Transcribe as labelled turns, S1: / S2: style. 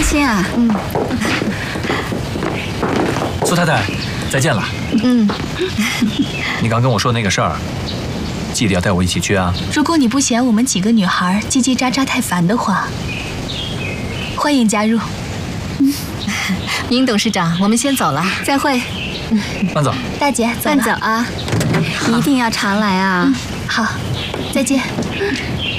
S1: 心啊。
S2: 苏太太，再见了。你刚跟我说那个事儿，记得要带我一起去啊。
S3: 如果你不嫌我们几个女孩叽叽喳喳太烦的话，欢迎加入。
S1: 殷董事长，我们先走了，再会。
S2: 慢走。
S3: 大姐，
S1: 慢走啊，
S3: 一定要常来啊。好，再见。